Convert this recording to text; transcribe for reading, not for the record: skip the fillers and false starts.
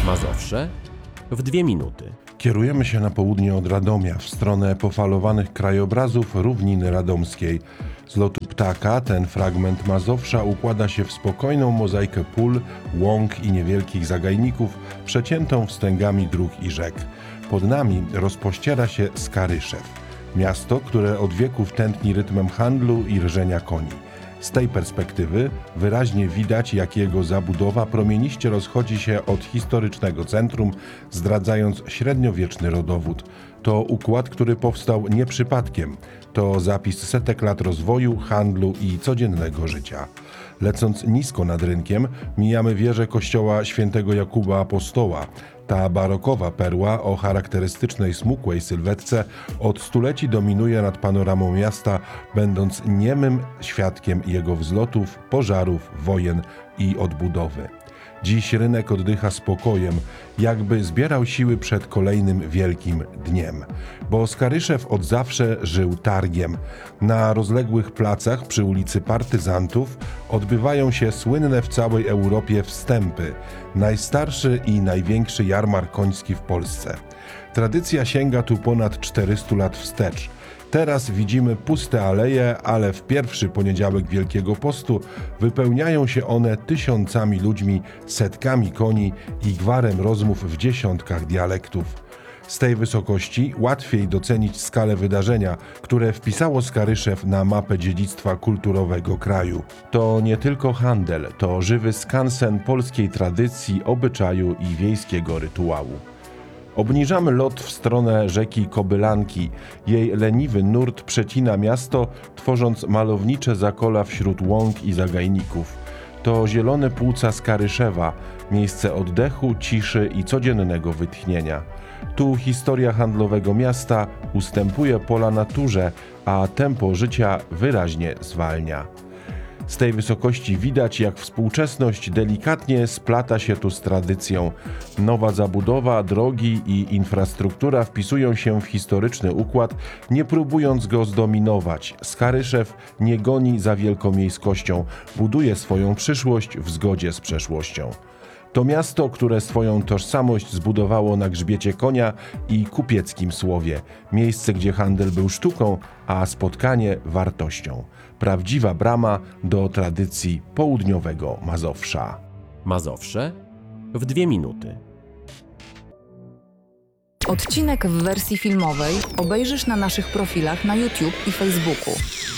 Mazowsze w 2 minuty. Kierujemy się na południe od Radomia, w stronę pofalowanych krajobrazów równiny radomskiej. Z lotu ptaka ten fragment Mazowsza układa się w spokojną mozaikę pól, łąk i niewielkich zagajników, przeciętą wstęgami dróg i rzek. Pod nami rozpościera się Skaryszew, miasto, które od wieków tętni rytmem handlu i rżenia koni. Z tej perspektywy wyraźnie widać, jak jego zabudowa promieniście rozchodzi się od historycznego centrum, zdradzając średniowieczny rodowód. To układ, który powstał nie przypadkiem. To zapis setek lat rozwoju, handlu i codziennego życia. Lecąc nisko nad rynkiem, mijamy wieżę kościoła świętego Jakuba Apostoła. Ta barokowa perła o charakterystycznej smukłej sylwetce od stuleci dominuje nad panoramą miasta, będąc niemym świadkiem jego wzlotów, pożarów, wojen i odbudowy. Dziś rynek oddycha spokojem, jakby zbierał siły przed kolejnym wielkim dniem. Bo Skaryszew od zawsze żył targiem. Na rozległych placach przy ulicy Partyzantów odbywają się słynne w całej Europie wstępy. Najstarszy i największy jarmark koński w Polsce. Tradycja sięga tu ponad 400 lat wstecz. Teraz widzimy puste aleje, ale w pierwszy poniedziałek Wielkiego Postu wypełniają się one tysiącami ludźmi, setkami koni i gwarem rozmów w dziesiątkach dialektów. Z tej wysokości łatwiej docenić skalę wydarzenia, które wpisało Skaryszew na mapę dziedzictwa kulturowego kraju. To nie tylko handel, to żywy skansen polskiej tradycji, obyczaju i wiejskiego rytuału. Obniżamy lot w stronę rzeki Kobylanki. Jej leniwy nurt przecina miasto, tworząc malownicze zakola wśród łąk i zagajników. To zielone płuca Skaryszewa, miejsce oddechu, ciszy i codziennego wytchnienia. Tu historia handlowego miasta ustępuje pola naturze, a tempo życia wyraźnie zwalnia. Z tej wysokości widać, jak współczesność delikatnie splata się tu z tradycją. Nowa zabudowa, drogi i infrastruktura wpisują się w historyczny układ, nie próbując go zdominować. Skaryszew nie goni za wielkomiejskością, buduje swoją przyszłość w zgodzie z przeszłością. To miasto, które swoją tożsamość zbudowało na grzbiecie konia i kupieckim słowie. Miejsce, gdzie handel był sztuką, a spotkanie wartością. Prawdziwa brama do tradycji południowego Mazowsza. Mazowsze w 2 minuty. Odcinek w wersji filmowej obejrzysz na naszych profilach na YouTube i Facebooku.